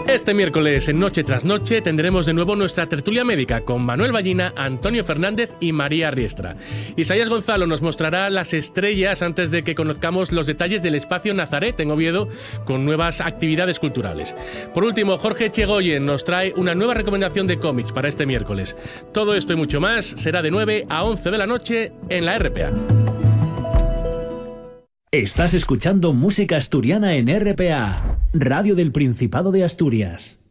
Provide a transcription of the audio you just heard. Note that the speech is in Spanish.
Este miércoles, en Noche tras Noche, tendremos de nuevo nuestra tertulia médica con Manuel Ballina, Antonio Fernández y María Riestra. Isaías Gonzalo nos mostrará las estrellas antes de que conozcamos los detalles del espacio Nazaret en Oviedo con nuevas actividades culturales. Por último, Jorge Echegoyen nos trae una nueva recomendación de cómics para este miércoles. Todo esto y mucho más será de 9 a 11 de la noche en la RPA. Estás escuchando música asturiana en RPA, Radio del Principado de Asturias.